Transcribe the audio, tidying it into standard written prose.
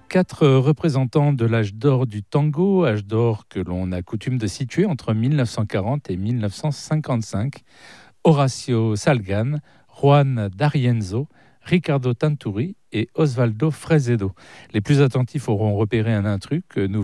Quatre représentants de l'âge d'or du tango, âge d'or que l'on a coutume de situer entre 1940 et 1955. Horacio Salgan, Juan D'Arienzo, Ricardo Tanturi et Osvaldo Fresedo. Les plus attentifs auront repéré un intrus que nous